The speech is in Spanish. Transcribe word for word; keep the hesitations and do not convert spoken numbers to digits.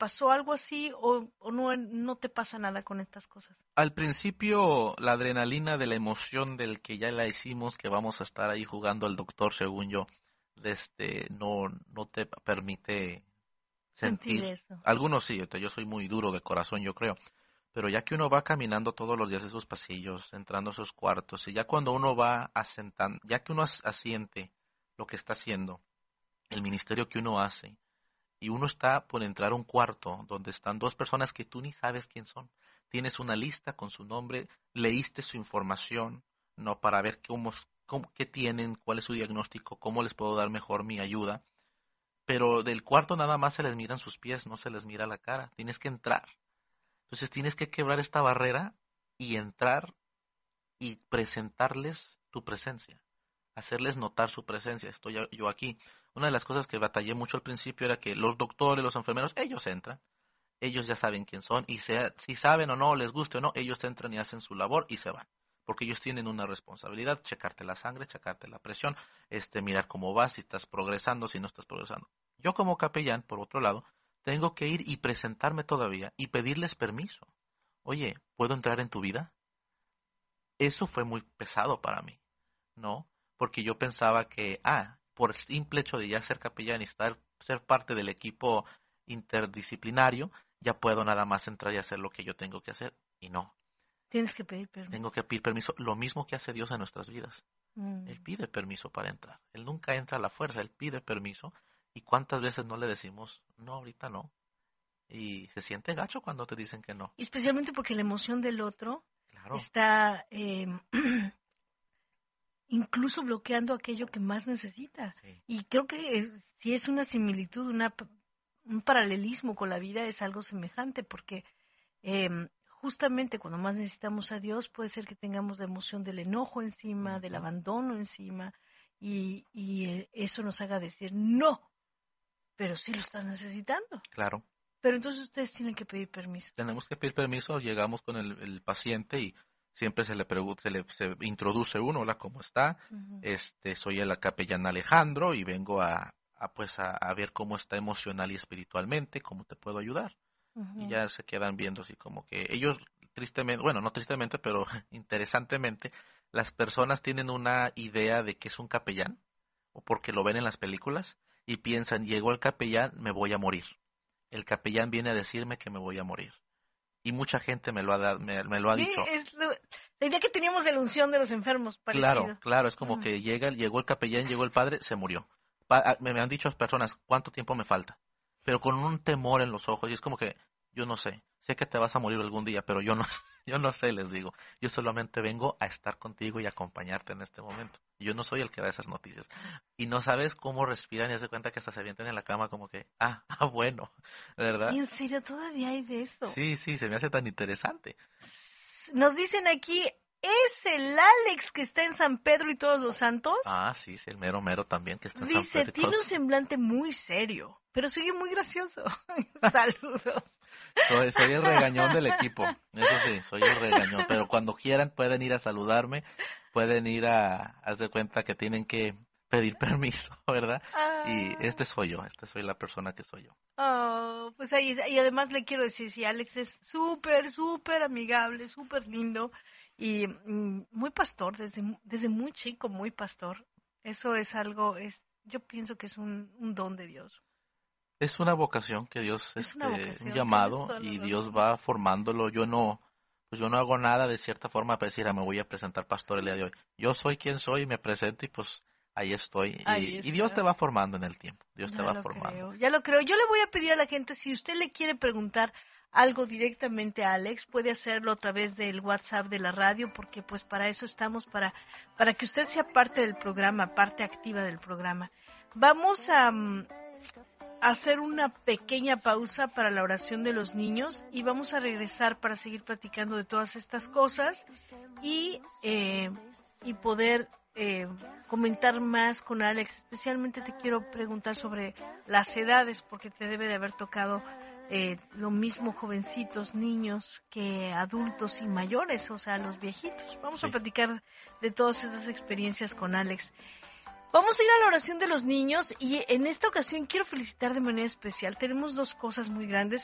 pasó algo así o, o no, no te pasa nada con estas cosas? Al principio, la adrenalina de la emoción del que ya la hicimos, que vamos a estar ahí jugando al doctor, según yo, de este, no, no te permite Sentir sentir. eso. Algunos sí, yo soy muy duro de corazón, yo creo. Pero ya que uno va caminando todos los días esos pasillos, entrando a esos cuartos, y ya cuando uno va asentando, ya que uno as- asiente lo que está haciendo, el ministerio que uno hace, y uno está por entrar a un cuarto donde están dos personas que tú ni sabes quién son. Tienes una lista con su nombre, leíste su información, no para ver cómo, cómo qué tienen, cuál es su diagnóstico, cómo les puedo dar mejor mi ayuda, pero del cuarto nada más se les miran sus pies, no se les mira la cara. Tienes que entrar. Entonces tienes que quebrar esta barrera y entrar y presentarles tu presencia, hacerles notar su presencia. Estoy yo aquí. Una de las cosas que batallé mucho al principio era que los doctores, los enfermeros, ellos entran, ellos ya saben quién son y sea, si saben o no, les guste o no, ellos entran y hacen su labor y se van. Porque ellos tienen una responsabilidad, checarte la sangre, checarte la presión, este, mirar cómo vas, si estás progresando, si no estás progresando. Yo como capellán, por otro lado, tengo que ir y presentarme todavía y pedirles permiso. Oye, ¿puedo entrar en tu vida? Eso fue muy pesado para mí, ¿no? Porque yo pensaba que, ah, por el simple hecho de ya ser capellán y estar, ser parte del equipo interdisciplinario, ya puedo nada más entrar y hacer lo que yo tengo que hacer. Y no, Tienes que pedir permiso. tengo que pedir permiso, lo mismo que hace Dios en nuestras vidas. Él Mm. pide permiso para entrar. Él nunca entra a la fuerza, él pide permiso. ¿Y cuántas veces no le decimos, no, ahorita no? Y se siente gacho cuando te dicen que no. Y especialmente porque la emoción del otro Claro, está eh, incluso bloqueando aquello que más necesita. sí. Y creo que es- si es una similitud, una, p- un paralelismo con la vida, es algo semejante, porque em, justamente cuando más necesitamos a Dios, puede ser que tengamos la emoción del enojo encima, del Ujú, abandono encima, y, y eh, eso nos haga decir no, pero sí lo estás necesitando. claro. Pero entonces ustedes tienen que pedir permiso. Tenemos que pedir permiso, llegamos con el, el paciente y siempre se le pregunta, se le se introduce uno, hola, ¿cómo está? Ujú, Este, soy el capellán Alejandro y vengo a, a pues a, a ver cómo está emocional y espiritualmente, cómo te puedo ayudar. Y ujú. ya se quedan viendo así como que ellos tristemente, bueno, no tristemente, pero interesantemente, las personas tienen una idea de que es un capellán o porque lo ven en las películas y piensan, llegó el capellán, me voy a morir. El capellán viene a decirme que me voy a morir. Y mucha gente me lo ha, dado, me, me lo ha Sí, dicho. es lo- la idea que teníamos de la unción de los enfermos, Claro, parecido. claro, es como Ujú. que llega, llegó el capellán, llegó el padre, se murió. Pa- a- me, me han dicho las personas, ¿cuánto tiempo me falta? Pero con un temor en los ojos, y es como que, yo no sé, sé que te vas a morir algún día, pero yo no, yo no sé, les digo. Yo solamente vengo a estar contigo y acompañarte en este momento. Yo no soy el que da esas noticias. Y no sabes cómo respiran y se cuenta que hasta se avientan en la cama como que, ah, ah, bueno, Y ¿verdad? en serio, todavía hay de eso. Sí, sí, se me hace tan interesante. Nos dicen aquí, ¿es el Alex que está en San Pedro y Todos los Santos? Ah, sí, sí, el mero mero también, que está en San Dice, Pedro y tiene un todos. semblante muy serio, pero sigue muy gracioso. Saludos. Soy, soy el regañón del equipo, eso sí, soy el regañón, pero cuando quieran pueden ir a saludarme, pueden ir a, haz de cuenta que tienen que pedir permiso, ¿verdad? Y Ah, este soy yo, este soy la persona que soy yo. oh, pues ahí, y además le quiero decir, sí, Alex es súper, súper amigable, súper lindo y mm, muy pastor, desde, mu- desde muy chico, muy pastor. Eso es algo, es, yo pienso que es un, un don de Dios. Es una vocación que Dios, Es una este, un vocación, tienes llamado toda la y Dios razón. va formándolo. Yo no, pues yo no hago nada de cierta forma para decir, ah, me voy a presentar pastor el día de hoy. Yo soy quien soy, me presento y pues ahí estoy. Ahí Y, y Dios te está. va formando en el tiempo, Dios te Ya va lo formando. creo, ya lo creo. Yo le voy a pedir a la gente, si usted le quiere preguntar algo directamente a Alex, puede hacerlo a través del WhatsApp de la radio, porque pues para eso estamos, para, para que usted sea parte del programa, parte activa del programa. Vamos a mm, hacer una pequeña pausa para la oración de los niños y vamos a regresar para seguir platicando de todas estas cosas y, eh, y poder eh, comentar más con Alex. Especialmente te quiero preguntar sobre las edades, porque te debe de haber tocado eh, lo mismo jovencitos, niños, que adultos y mayores, o sea, los viejitos. Vamos a Sí. platicar de todas esas experiencias con Alex. Vamos a ir a la oración de los niños y en esta ocasión quiero felicitar de manera especial. Tenemos dos cosas muy grandes.